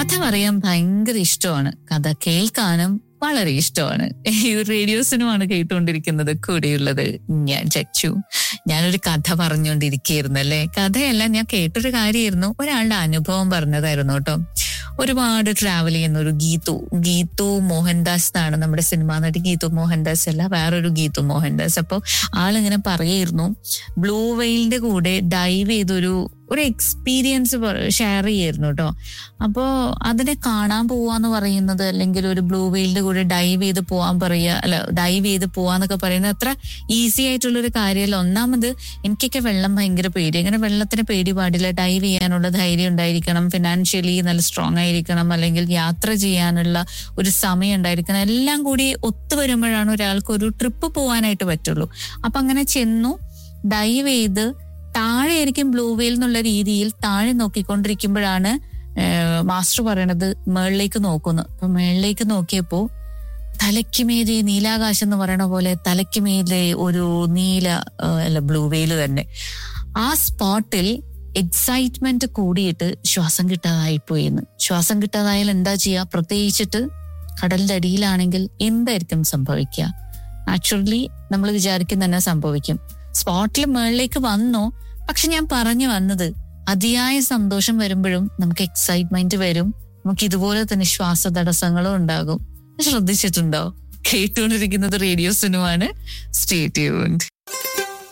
കഥ പറയാൻ ഭയങ്കര ഇഷ്ടമാണ്, കഥ കേൾക്കാനും വളരെ ഇഷ്ടമാണ്. ഈ റേഡിയോ സിനിമയാണ് കേട്ടുകൊണ്ടിരിക്കുന്നത്. കൂടെയുള്ളത് ഞാൻ ചച്ചു. ഞാനൊരു കഥ പറഞ്ഞുകൊണ്ടിരിക്കുകയായിരുന്നു അല്ലെ. കഥയല്ല, ഞാൻ കേട്ടൊരു കാര്യമായിരുന്നു, ഒരാളുടെ അനുഭവം പറഞ്ഞതായിരുന്നു കേട്ടോ. ഒരുപാട് ട്രാവൽ ചെയ്യുന്ന ഒരു ഗീതു മോഹൻദാസ് എന്നാണ് നമ്മുടെ സിനിമാ നടി. ഗീതു മോഹൻദാസ് അല്ല, വേറൊരു ഗീതു മോഹൻദാസ്. അപ്പൊ ആളിങ്ങനെ പറയായിരുന്നു, ബ്ലൂ വെയിലിന്റെ കൂടെ ഡൈവ് ചെയ്തൊരു എക്സ്പീരിയൻസ് ഷെയർ ചെയ്യായിരുന്നു കേട്ടോ. അപ്പോ അതിനെ കാണാൻ പോവാന്ന് പറയുന്നത്, അല്ലെങ്കിൽ ഒരു ബ്ലൂ വെയിലിന്റെ കൂടെ ഡൈവ് ചെയ്ത് പോവാൻ പറയുക, അല്ല ഡൈവ് ചെയ്ത് പോവാന്നൊക്കെ പറയുന്നത് അത്ര ഈസി ആയിട്ടുള്ളൊരു കാര്യമല്ല. ഒന്നാമത് എനിക്കൊക്കെ വെള്ളം ഭയങ്കര പേടി. അങ്ങനെ വെള്ളത്തിന് പേടി പാടില്ല. ഡൈവ് ചെയ്യാനുള്ള ധൈര്യം ഉണ്ടായിരിക്കണം, ഫിനാൻഷ്യലി നല്ല സ്ട്രോങ് ആയിരിക്കണം, അല്ലെങ്കിൽ യാത്ര ചെയ്യാനുള്ള ഒരു സമയം ഉണ്ടായിരിക്കണം. എല്ലാം കൂടി ഒത്തുവരുമ്പോഴാണ് ഒരാൾക്ക് ഒരു ട്രിപ്പ് പോകാനായിട്ട് പറ്റുള്ളൂ. അപ്പൊ അങ്ങനെ ചെന്നു ഡൈവ് ചെയ്ത് താഴെ ആയിരിക്കും ബ്ലൂ വെയിൽ എന്നുള്ള രീതിയിൽ താഴെ നോക്കിക്കൊണ്ടിരിക്കുമ്പോഴാണ് മാസ്റ്റർ പറയണത് മേളിലേക്ക് നോക്കുന്നു. അപ്പൊ മേളിലേക്ക് നോക്കിയപ്പോ തലയ്ക്കുമേലെ നീലാകാശം എന്ന് പറയണ പോലെ തലയ്ക്കുമേലെ ഒരു ബ്ലൂ വെയിൽ തന്നെ. ആ സ്പോട്ടിൽ എക്സൈറ്റ്മെന്റ് കൂടിയിട്ട് ശ്വാസം കിട്ടാതായിപ്പോയിന്ന്. ശ്വാസം കിട്ടാതായാൽ എന്താ ചെയ്യുക? പ്രത്യേകിച്ചിട്ട് കടലിന്റെ അടിയിലാണെങ്കിൽ എന്തായിരിക്കും സംഭവിക്കുക? നാച്ചുറലി നമ്മൾ വിചാരിക്കുന്ന തന്നെ സംഭവിക്കും. സ്പോട്ടിൽ മുകളിലേക്ക് വന്നു. പക്ഷെ ഞാൻ പറഞ്ഞു വന്നത്, അതിയായ സന്തോഷം വരുമ്പോഴും നമുക്ക് എക്സൈറ്റ്മെന്റ് വരും. നമുക്ക് ഇതുപോലെ തന്നെ ശ്വാസ തടസ്സങ്ങളും ഉണ്ടാകും. ശ്രദ്ധിച്ചിട്ടുണ്ടോ? കേട്ടുകൊണ്ടിരിക്കുന്നത് റേഡിയോ സിനിമയാണ്. Stay tuned.